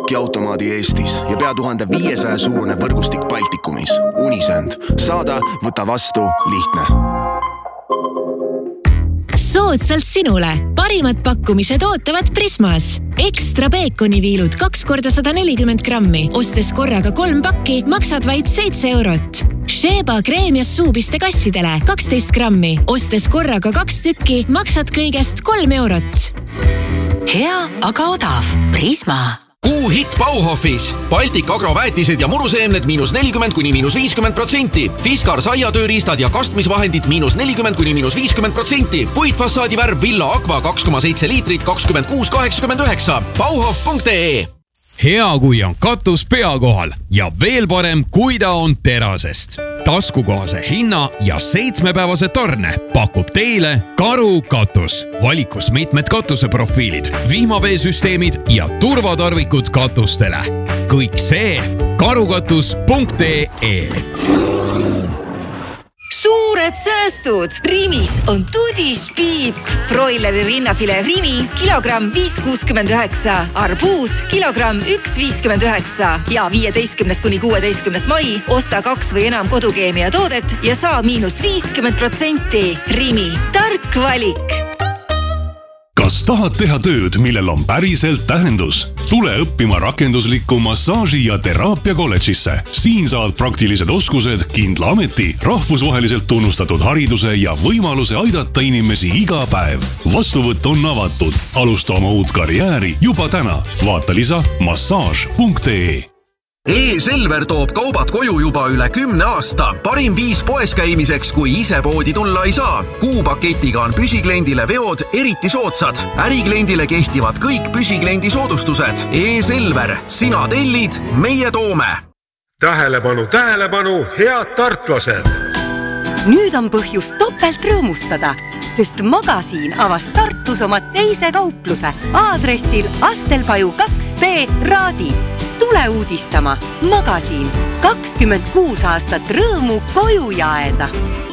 pakiautomaadi Eestis ja pea 1500 suurune võrgustik Baltikumis. Unisend. Saada, võta vastu, lihtne. Soodsalt sinule. Parimad pakkumised ootavad Prismas. Ekstra peekoniviilud 2 korda 140 grammi. Ostes korraga 3 pakki, maksad vaid 7 eurot. Sheba kreem ja suupiste kassidele 12 grammi. Ostes korraga 2 tükki, maksad kõigest 3 eurot. Hea, aga odav. Prisma. Kuu hitt Bauhofis. Baltic Agro väetised ja muruseemned -40 kuni -50%. Fiskar saiatööriistad ja kastmisvahendid -40 kuni -50%. Puitfassaadi värv Villa Aqua 2,7 liitrit 26,89. Bauhof.ee. Hea, kui on katus pea kohal ja veel parem, kui ta on terasest. Taskukohase hinna ja 7-päevase tarne pakub teile Karu katus. Valikus mitmed katuseprofiilid, vihmaveesüsteemid ja turvatarvikud katustele. Kõik see karukatus.ee. Suured säästud! Rimis on tudispiip. Broileri rinnafile Rimi kilogramm 5,69. Arbuus kilogramm 1,59. Ja 15. kuni 16. mai osta 2 või enam kodukeemia toodet ja saa -50%. Rimi. Tark valik. Kas tahad teha tööd, millel on päriselt tähendus? Tule õppima rakenduslikku massaaži- ja teraapia kolledžisse. Siin saad praktilised oskused, kindla ameti, rahvusvaheliselt tunnustatud hariduse ja võimaluse aidata inimesi iga päev. Vastuvõtt on avatud. Alusta oma uut karjääri juba täna. Vaata lisa massage.ee. E-Selver toob kaubad koju juba üle 10 aasta. Parim viis poes käimiseks, kui ise poodi tulla ei saa. Kuupaketiga on püsikliendile veod eriti soodsad. Ärikliendile kehtivad kõik püsikliendi soodustused. E-Selver. Sina tellid, meie toome. Tähelepanu, tähelepanu, head tartlased! Nüüd on põhjus topelt rõõmustada, sest Magasiin avas Tartus oma teise kaupluse aadressil Astelpaju 2B Raadi. Tule uudistama. Magasiin. 26 aastat rõõmu koju jaeda.